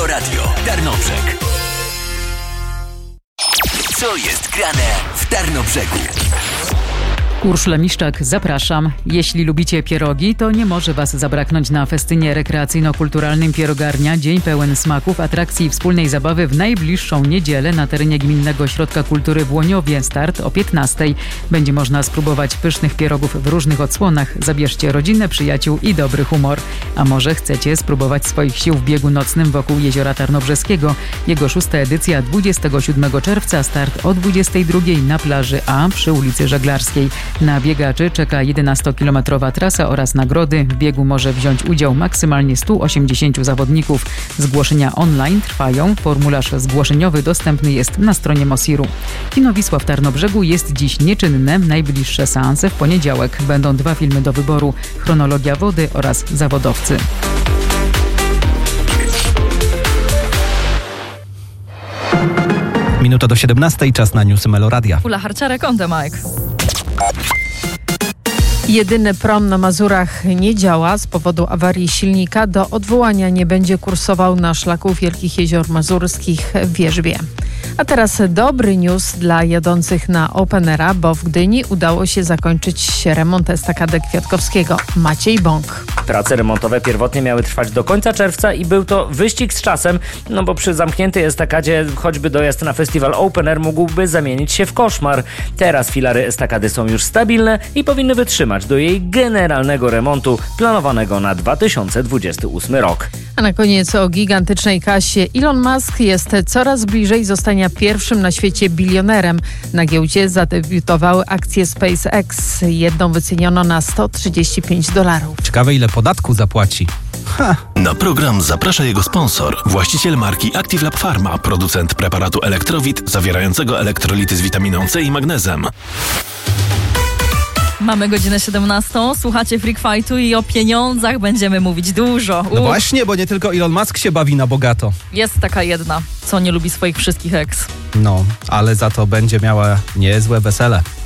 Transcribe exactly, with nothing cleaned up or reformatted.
Halo Radio Tarnobrzeg. Co jest grane w Tarnobrzegu? Urszula Miszczak, zapraszam. Jeśli lubicie pierogi, to nie może Was zabraknąć na festynie rekreacyjno-kulturalnym Pierogarnia. Dzień pełen smaków, atrakcji i wspólnej zabawy w najbliższą niedzielę na terenie Gminnego Ośrodka Kultury w Łoniowie. Start o piętnastej. Będzie można spróbować pysznych pierogów w różnych odsłonach. Zabierzcie rodzinę, przyjaciół i dobry humor. A może chcecie spróbować swoich sił w biegu nocnym wokół Jeziora Tarnobrzeskiego? Jego szósta edycja dwudziestego siódmego czerwca, start o dwudziestej drugiej na plaży A przy ulicy Żeglarskiej. Na biegaczy czeka jedenastokilometrowa trasa oraz nagrody. W biegu może wziąć udział maksymalnie stu osiemdziesięciu zawodników. Zgłoszenia online trwają. Formularz zgłoszeniowy dostępny jest na stronie Mosiru. Kino Wisła w Tarnobrzegu jest dziś nieczynne. Najbliższe seanse w poniedziałek. Będą dwa filmy do wyboru. Chronologia wody oraz Zawodowcy. Minuta do siedemnastej, czas na newsy Meloradia. Ula Harczarek, on the mic. Jedyny prom na Mazurach nie działa z powodu awarii silnika. Do odwołania nie będzie kursował na szlaku Wielkich Jezior Mazurskich w Wierzbie. A teraz dobry news dla jadących na Openera, bo w Gdyni udało się zakończyć remont estakady Kwiatkowskiego. Maciej Bąk. Prace remontowe pierwotnie miały trwać do końca czerwca i był to wyścig z czasem, no bo przy zamkniętej estakadzie choćby dojazd na festiwal Open Air mógłby zamienić się w koszmar. Teraz filary estakady są już stabilne i powinny wytrzymać do jej generalnego remontu planowanego na dwa tysiące dwudziesty ósmy rok. A na koniec o gigantycznej kasie. Elon Musk jest coraz bliżej zostania pierwszym na świecie bilionerem. Na giełdzie zadebiutowały akcje SpaceX. Jedną wyceniono na sto trzydzieści pięć dolarów. Ciekawe, ile podatku zapłaci. Ha. Na program zaprasza jego sponsor, właściciel marki Active Lab Pharma, producent preparatu Elektrowit zawierającego elektrolity z witaminą C i magnezem. Mamy godzinę siedemnastą, słuchacie Freak Fightu i o pieniądzach będziemy mówić dużo. No właśnie, bo nie tylko Elon Musk się bawi na bogato. Jest taka jedna, co nie lubi swoich wszystkich ex. No, ale za to będzie miała niezłe wesele.